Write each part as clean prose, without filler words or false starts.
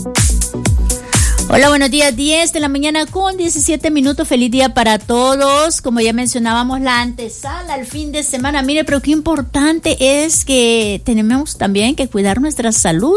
Hola, buenos días, 10 de la mañana con 17 minutos. Feliz día para todos. Como ya mencionábamos, la antesala al fin de semana. Mire, pero qué importante es que tenemos también que cuidar nuestra salud.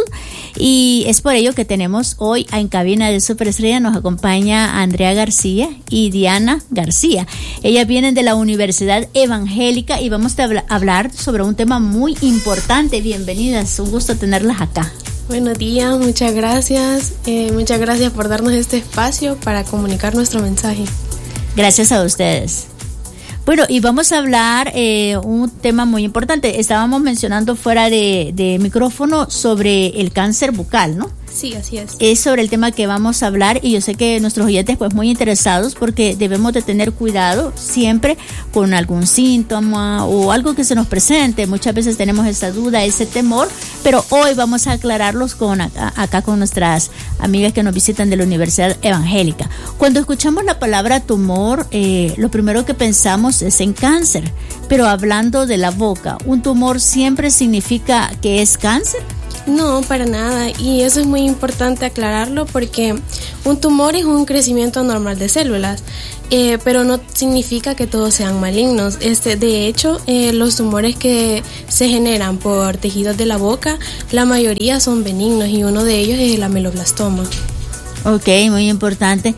Y es por ello que tenemos hoy en cabina de Superestrella, nos acompaña Andrea García y Diana García. Ellas vienen de la Universidad Evangélica y vamos a hablar sobre un tema muy importante. Bienvenidas, un gusto tenerlas acá. Buenos días, muchas gracias por darnos este espacio para comunicar nuestro mensaje. Gracias a ustedes. Bueno, y vamos a hablar un tema muy importante. Estábamos mencionando fuera de micrófono sobre el cáncer bucal, ¿no? Sí, así es. Es sobre el tema que vamos a hablar y yo sé que nuestros oyentes pues muy interesados porque debemos de tener cuidado siempre con algún síntoma o algo que se nos presente. Muchas veces tenemos esa duda, ese temor, pero hoy vamos a aclararlos acá con nuestras amigas que nos visitan de la Universidad Evangélica. Cuando escuchamos la palabra tumor, lo primero que pensamos es en cáncer, pero hablando de la boca, ¿un tumor siempre significa que es cáncer? No, para nada, y eso es muy importante aclararlo porque un tumor es un crecimiento normal de células, pero no significa que todos sean malignos. De hecho, los tumores que se generan por tejidos de la boca, la mayoría son benignos y uno de ellos es el ameloblastoma. Ok, muy importante.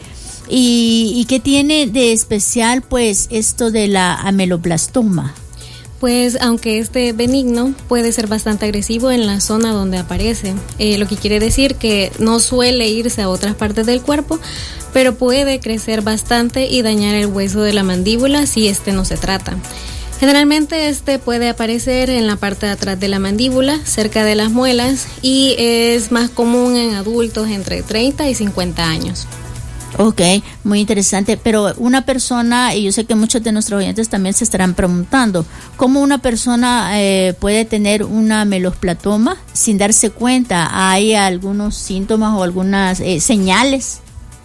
¿Y qué tiene de especial pues esto de la ameloblastoma? Pues aunque este benigno puede ser bastante agresivo en la zona donde aparece, lo que quiere decir que no suele irse a otras partes del cuerpo, pero puede crecer bastante y dañar el hueso de la mandíbula si no se trata. Generalmente puede aparecer en la parte de atrás de la mandíbula, cerca de las muelas, y es más común en adultos entre 30 y 50 años. Ok, muy interesante, pero una persona, y yo sé que muchos de nuestros oyentes también se estarán preguntando, ¿cómo una persona puede tener una ameloblastoma sin darse cuenta? ¿Hay algunos síntomas o algunas señales?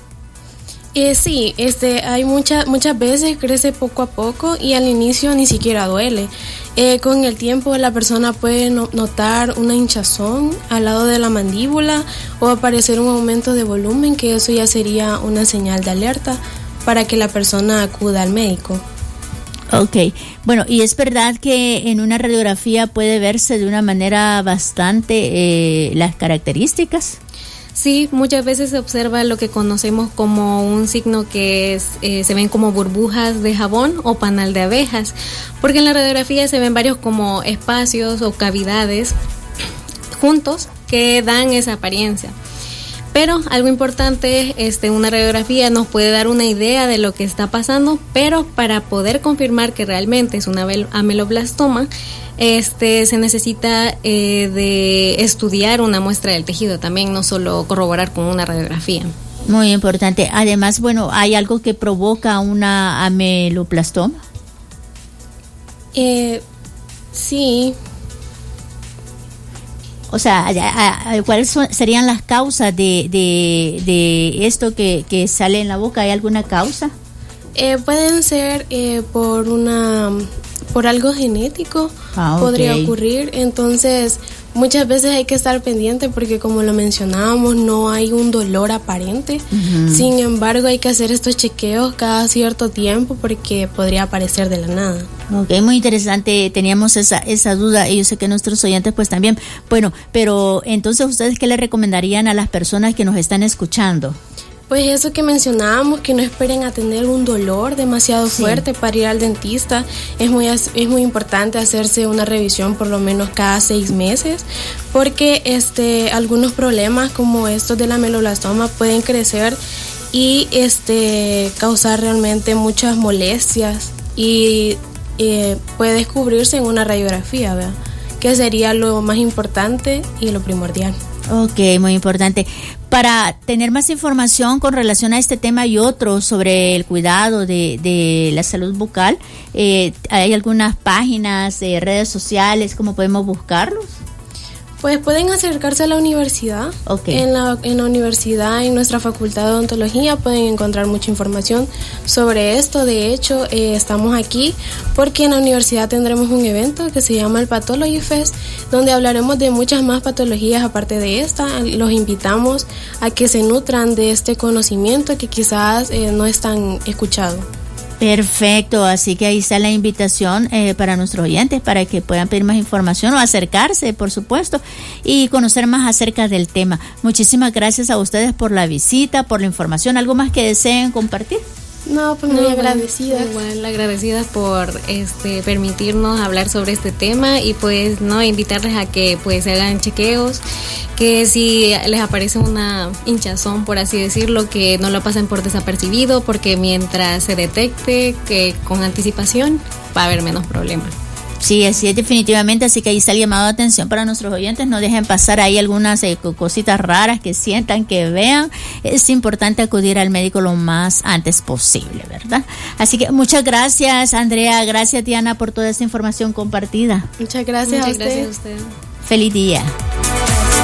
Sí, hay muchas veces crece poco a poco y al inicio ni siquiera duele. Con el tiempo la persona puede notar una hinchazón al lado de la mandíbula o aparecer un aumento de volumen, que eso ya sería una señal de alerta para que la persona acuda al médico. Ok, bueno, y es verdad que en una radiografía puede verse de una manera bastante las características. Sí, muchas veces se observa lo que conocemos como un signo que se ven como burbujas de jabón o panal de abejas, porque en la radiografía se ven varios como espacios o cavidades juntos que dan esa apariencia. Pero algo importante es, una radiografía nos puede dar una idea de lo que está pasando, pero para poder confirmar que realmente es una ameloblastoma, se necesita de estudiar una muestra del tejido también, no solo corroborar con una radiografía. Muy importante. Además, bueno, ¿hay algo que provoca una ameloblastoma? Sí. O sea, ¿cuáles serían las causas de esto que sale en la boca? ¿Hay alguna causa? Pueden ser por algo genético, podría ocurrir. Entonces, muchas veces hay que estar pendiente porque, como lo mencionábamos, no hay un dolor aparente. Uh-huh. Sin embargo, hay que hacer estos chequeos cada cierto tiempo porque podría aparecer de la nada. Ok, muy interesante. Teníamos esa duda y yo sé que nuestros oyentes pues también. Bueno, pero entonces, ¿ustedes qué le recomendarían a las personas que nos están escuchando? Pues eso que mencionábamos, que no esperen a tener un dolor demasiado fuerte para ir al dentista. Es muy importante hacerse una revisión por lo menos cada 6 meses, porque algunos problemas como estos de la ameloblastoma pueden crecer y causar realmente muchas molestias y puede descubrirse en una radiografía, ¿verdad? Que sería lo más importante y lo primordial. Ok, muy importante. Para tener más información con relación a este tema y otros sobre el cuidado de la salud bucal, ¿hay algunas páginas, redes sociales, cómo podemos buscarlos? Pues pueden acercarse a la universidad. Okay. En la universidad, en nuestra facultad de odontología, pueden encontrar mucha información sobre esto. De hecho, estamos aquí porque en la universidad tendremos un evento que se llama el Pathology Fest, donde hablaremos de muchas más patologías aparte de esta. Los invitamos a que se nutran de este conocimiento que quizás no es tan escuchado. Perfecto, así que ahí está la invitación para nuestros oyentes para que puedan pedir más información o acercarse, por supuesto, y conocer más acerca del tema. Muchísimas gracias a ustedes por la visita, por la información. ¿Algo más que deseen compartir? No, pues muy agradecidas. Igual agradecidas por permitirnos hablar sobre este tema y pues invitarles a que pues se hagan chequeos, que si les aparece una hinchazón, por así decirlo, que no lo pasen por desapercibido, porque mientras se detecte que con anticipación va a haber menos problemas. Sí, así es, definitivamente, así que ahí está el llamado de atención para nuestros oyentes, no dejen pasar ahí algunas cositas raras que sientan, que vean. Es importante acudir al médico lo más antes posible, ¿verdad? Así que muchas gracias, Andrea, gracias, Diana, por toda esta información compartida. Muchas gracias a usted. Feliz día. Gracias.